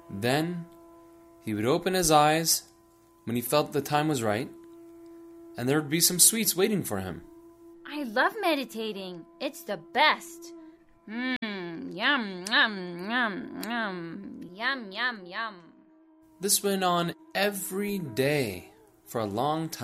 Then he would open his eyes when he felt the time was right, and there would be some sweets waiting for him. I love meditating. It's the best. Yum, yum, yum, yum. Yum, yum, yum. This went on every day for a long time.